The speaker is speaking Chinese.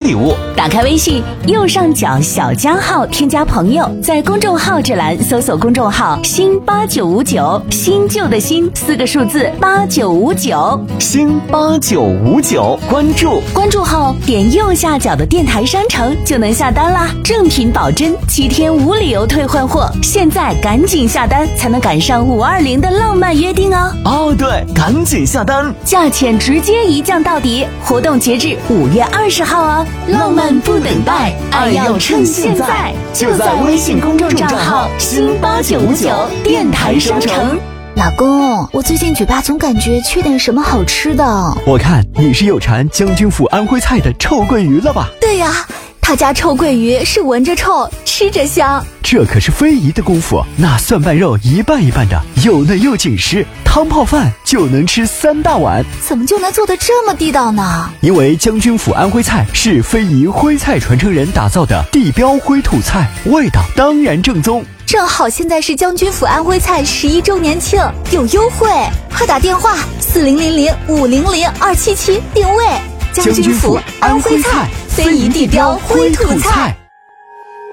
礼物。 打开微信，右上角小加号添加朋友，在公众号这栏搜索公众号新8959，新旧的新4个数字8959， 新8959，关注后点右下角的电台商城就能下单啦，正品保真，7天无理由退换货，现在赶紧下单才能赶上520的浪漫约定哦。 哦对，赶紧下单， 价钱直接一降到底，活动截至5月20号哦。浪漫不等待，爱要趁现在，就在微信公众账号新8959电台商城。 老公，我最近嘴巴总感觉缺点什么好吃的。 我看你是有馋将军府安徽菜的臭鳜鱼了吧？ 对呀，他家臭鳜鱼是闻着臭，吃着香。 这可是非遗的功夫，那蒜瓣肉一半一半的，又嫩又紧实，汤泡饭就能吃3大碗。 怎么就能做得这么地道呢？ 因为将军府安徽菜是非遗徽菜传承人打造的地标徽土菜，味道当然正宗。 正好现在是将军府安徽菜11周年庆，有优惠，快打电话4000500277订位。 将军府安徽菜，非遗地标徽土菜。